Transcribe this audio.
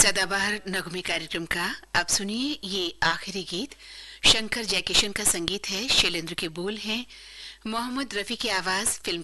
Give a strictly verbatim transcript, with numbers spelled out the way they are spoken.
सदाबहार नगमे कार्यक्रम का आप सुनिए ये आखिरी गीत। शंकर जयकिशन का संगीत है, शैलेंद्र के बोल हैं, मोहम्मद रफी की आवाज। फिल्म